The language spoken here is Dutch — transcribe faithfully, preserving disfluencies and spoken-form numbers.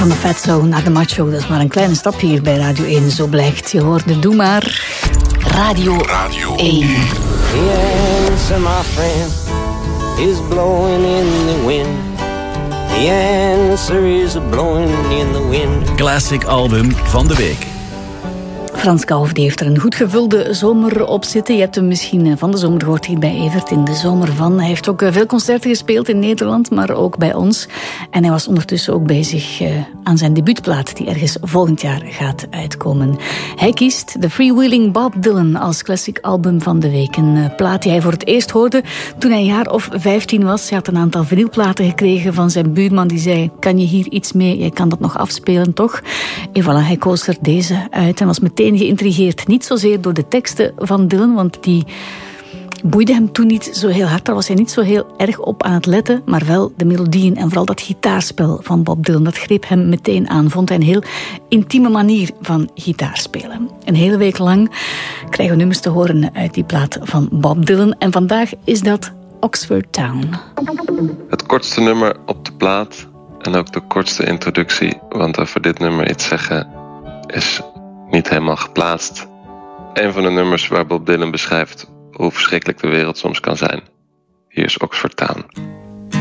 Van de Fatso naar de Macho, dat is maar een kleine stap hier bij Radio één, zo blijkt. Je hoorde Doe Maar. Radio, Radio één. The answer, my friend, is blowing in the wind. The answer is blowing in the wind. Classic album van de week. Frans Kouw die heeft er een goed gevulde zomer op zitten. Je hebt hem misschien van de zomer gehoord hier bij Evert in de zomer van. Hij heeft ook veel concerten gespeeld in Nederland, maar ook bij ons. En hij was ondertussen ook bezig aan zijn debuutplaat die ergens volgend jaar gaat uitkomen. Hij kiest The Freewheeling Bob Dylan als classic album van de week. Een plaat die hij voor het eerst hoorde toen hij een jaar of vijftien was. Hij had een aantal vinylplaten gekregen van zijn buurman die zei: kan je hier iets mee? Jij kan dat nog afspelen, toch? En voilà, hij koos er deze uit en was meteen geïntrigeerd. Niet zozeer door de teksten van Dylan, want die boeide hem toen niet zo heel hard. Daar was hij niet zo heel erg op aan het letten, maar wel de melodieën en vooral dat gitaarspel van Bob Dylan. Dat greep hem meteen aan. Vond hij een heel intieme manier van gitaarspelen. Een hele week lang krijgen we nummers te horen uit die plaat van Bob Dylan. En vandaag is dat Oxford Town. Het kortste nummer op de plaat en ook de kortste introductie, want over dit nummer iets zeggen is niet helemaal geplaatst. Een van de nummers waar Bob Dylan beschrijft hoe verschrikkelijk de wereld soms kan zijn. Hier is Oxford Town.